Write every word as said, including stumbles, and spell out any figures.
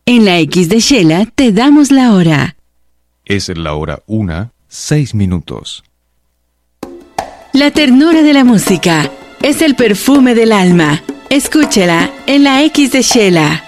En la X de Shela te damos la hora. Es la hora una, seis minutos. La ternura de la música es el perfume del alma. Escúchela en la X de Shela.